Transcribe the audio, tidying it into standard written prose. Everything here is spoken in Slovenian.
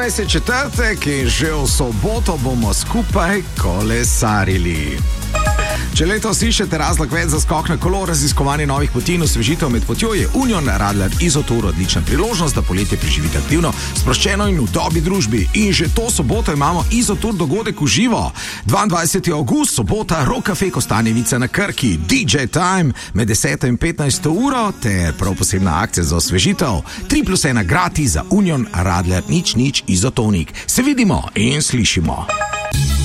Danes je četrtek in že v soboto bomo skupaj kolesarili. Če letos iščete razlog več za skok na kolo, raziskovanje novih poti in osvežitev med potjo, je Union Radler Izotour odlična priložnost, da poletje preživite aktivno, sproščeno in v dobri družbi. In že to soboto imamo Izotour dogodek v živo. 22. avgust, sobota, Rock Cafe Kostanjevica na Krki, DJ Time med 10 in 15 uro ter prav posebna akcija za osvežitev. 3+1 gratis za Union Radler nič Izotonik. Se vidimo in slišimo.